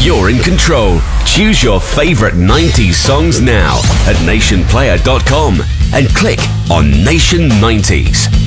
You're in control. Choose your favorite 90s songs now at nationplayer.com and click on Nation 90s.